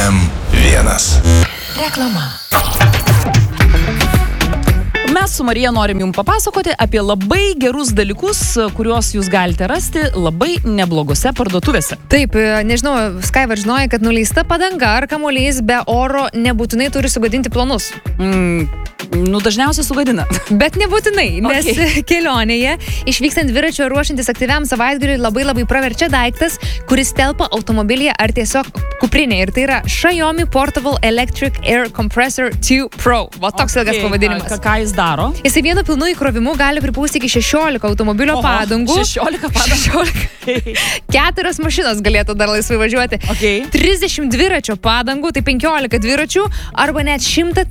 FM1. Reklama. Mes su Marija norim jums papasakoti apie labai gerus dalykus, kuriuos jūs galite rasti labai neblogose parduotuvėse. Taip, nežinau, Skaiva žinoja, kad nuleista padanga ar kamuolys be oro nebūtinai turi sugadinti planus. Dažniausiai sugadina. Bet nebūtinai, nes kelionėje išvykstant dviračio ruošiantis aktyviam savaitgaliui labai praverčia daiktas, kuris telpa automobilyje ar tiesiog kuprinėje. Ir tai yra Xiaomi Portable Electric Air Compressor 2 Pro. Va toks ilgas pavadinimas. Ką jis daro? Jisai vienu pilnu įkrovimu gali pripūsti iki 16 automobilio padangų. 16 padangų. 4 mašinos galėtų dar laisvai važiuoti. 30 dviračio padangų, tai 15 dviračių arba net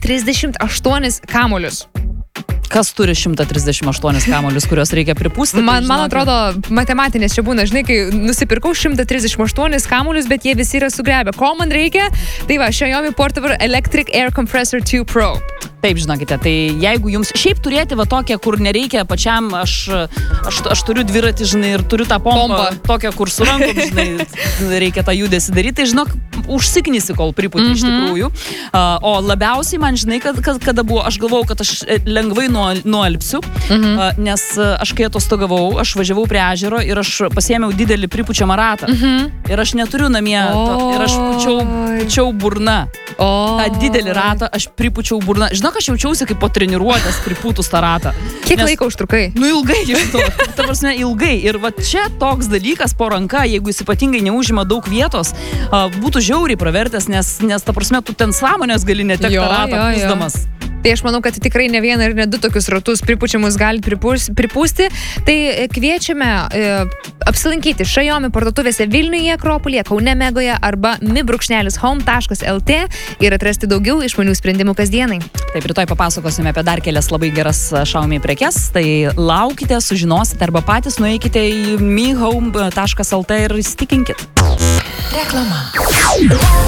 138 kamuolius. Kas turi 138 kamuolius, kuriuos reikia pripūsti? Man atrodo, matematinės čia būna, žinai, kai nusipirkau 138 kamuolius, bet jie visi yra sugrebę. Ko man reikia? Tai va, Xiaomi Portable Electric Air Compressor 2 Pro. Taip, žinokite, tai jeigu jums šiaip turėti va tokią, kur nereikia pačiam, aš turiu dviratį, žinai, ir turiu tą pompą, tokią, kur su rankom, žinai, reikia tą judesį daryti, tai žinok, užsiknisi, kol pripūti iš tikrųjų. O labiausiai man, žinai, kada buvo, aš galvojau, kad aš lengvai nualpsiu, nes aš kai atostogavau, aš važiavau prie ežero ir aš pasiėmiau didelį pripučiamą ratą. Ir aš neturiu namie, ir aš pučiau burną. Tą didelį ratą aš pripučiau burną. Žinok, aš jaučiausi kaip po treniruotės pripūtus tą ratą. Kiek laiko užtrukai? Ilgai iš to. Ta prasme, ilgai. Ir va čia toks dalykas po ranka, jeigu jis ypatingai neužima daug vietos, būtų žiauriai pravertęs, nes ta prasme, tu ten sąmonės gali netekti ratą pūsdamas. Tai aš manau, kad tikrai ne vieną ir ne du tokius ratus pripučiamus gali pripūsti. Tai kviečiame apsilankyti Xiaomi parduotuvėse Vilniuje, Akropolyje, Kaune, Megoje arba mi.home.lt ir atrasti daugiau išmanių sprendimų kasdienai. Taip, rytoj papasakosime apie dar kelias labai geras Xiaomi prekes. Tai laukite, sužinosite arba patys nueikite į mi.home.lt ir įsitikinkit. Reklama.